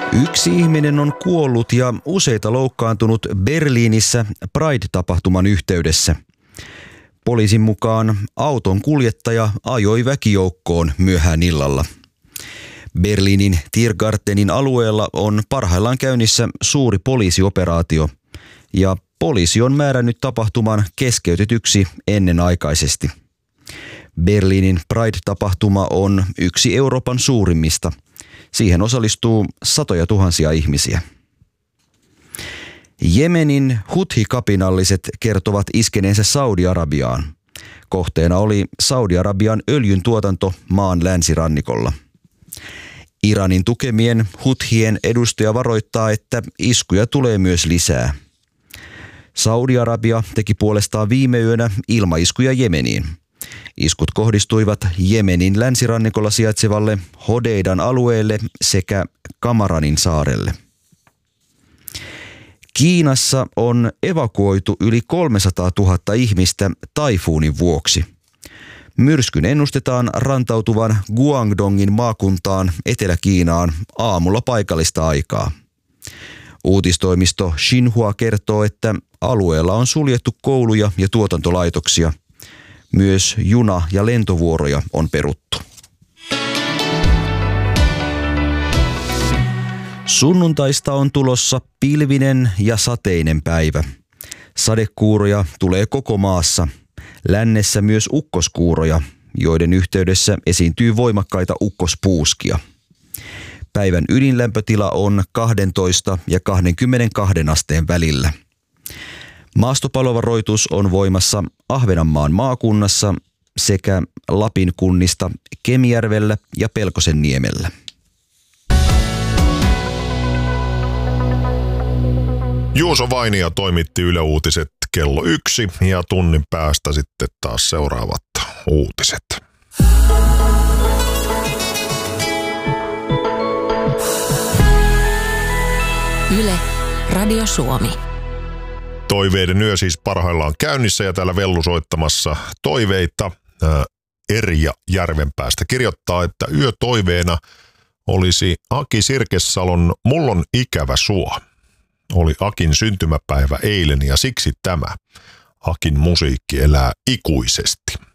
Yksi ihminen on kuollut ja useita loukkaantunut Berliinissä Pride-tapahtuman yhteydessä. Poliisin mukaan auton kuljettaja ajoi väkijoukkoon myöhään illalla. Berliinin Tiergartenin alueella on parhaillaan käynnissä suuri poliisioperaatio ja poliisi on määrännyt tapahtuman keskeytetyksi ennenaikaisesti. Berliinin Pride-tapahtuma on yksi Euroopan suurimmista. Siihen osallistuu satoja tuhansia ihmisiä. Jemenin Huthi-kapinalliset kertovat iskeneensä Saudi-Arabiaan. Kohteena oli Saudi-Arabian öljyn tuotanto maan länsirannikolla. Iranin tukemien Huthien edustaja varoittaa, että iskuja tulee myös lisää. Saudi-Arabia teki puolestaan viime yönä ilmaiskuja Jemeniin. Iskut kohdistuivat Jemenin länsirannikolla sijaitsevalle Hodeidan alueelle sekä Kamaranin saarelle. Kiinassa on evakuoitu yli 300 000 ihmistä taifuunin vuoksi. Myrskyn ennustetaan rantautuvan Guangdongin maakuntaan Etelä-Kiinaan aamulla paikallista aikaa. Uutistoimisto Xinhua kertoo, että alueella on suljettu kouluja ja tuotantolaitoksia. Myös juna- ja lentovuoroja on peruttu. Sunnuntaista on tulossa pilvinen ja sateinen päivä. Sadekuuroja tulee koko maassa. Lännessä myös ukkoskuuroja, joiden yhteydessä esiintyy voimakkaita ukkospuuskia. Päivän ydinlämpötila on 12 ja 22 asteen välillä. Maastopalovaroitus on voimassa Ahvenanmaan maakunnassa sekä Lapin kunnista Kemijärvellä ja Pelkosenniemellä. Juuso Vainio toimitti Yle Uutiset kello 1 ja tunnin päästä sitten taas seuraavat uutiset. Yle, Radio Suomi. Toiveiden yö siis parhaillaan käynnissä ja täällä Vellu soittamassa toiveita. Erja Järvenpäästä kirjoittaa, että yötoiveena olisi Aki Sirkessalon Mullon ikävä suo. Oli Akin syntymäpäivä eilen ja siksi tämä. Akin musiikki elää ikuisesti.